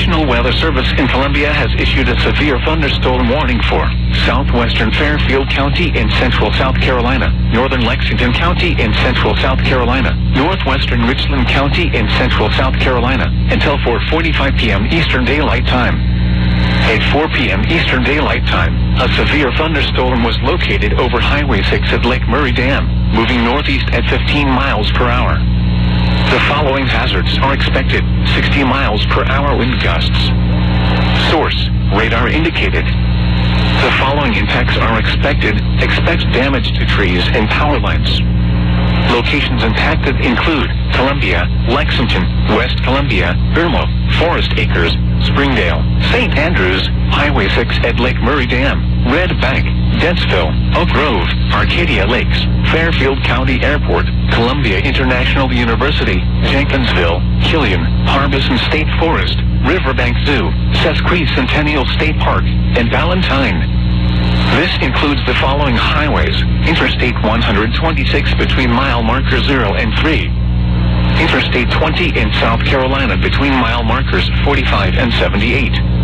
National Weather Service in Columbia has issued a severe thunderstorm warning for southwestern Fairfield County in central South Carolina, northern Lexington County in central South Carolina, northwestern Richland County in central South Carolina, until 4:45 p.m. Eastern Daylight Time. At 4 p.m. Eastern Daylight Time, a severe thunderstorm was located over Highway 6 at Lake Murray Dam, moving northeast at 15 miles per hour. The following hazards are expected: 60 miles per hour wind gusts. Source: radar indicated. The following impacts are expected. Expect damage to trees and power lines. Locations impacted include Columbia, Lexington, West Columbia, Irmo, Forest Acres, Springdale, St. Andrews, Highway 6 at Lake Murray Dam, Red Bank, Dentsville, Oak Grove, Arcadia Lakes, Fairfield County Airport, Columbia International University, Jenkinsville, Killian, Harbison State Forest, Riverbank Zoo, Sesquicentennial State Park, and Valentine. This includes the following highways: Interstate 126 between mile marker 0 and 3. Interstate 20 in South Carolina between mile markers 45 and 78.